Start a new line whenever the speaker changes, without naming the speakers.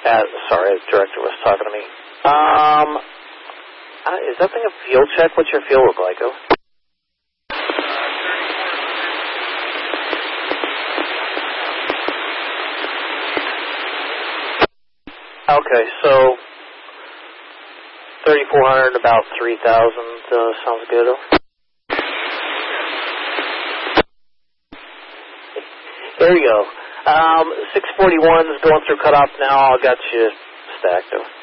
Sorry, the director was talking to me. Is that thing a fuel check? What's your fuel look like? Okay, so 3,400, about 3,000 sounds good. There you go. 641 is going through cutoff now. I got you stacked.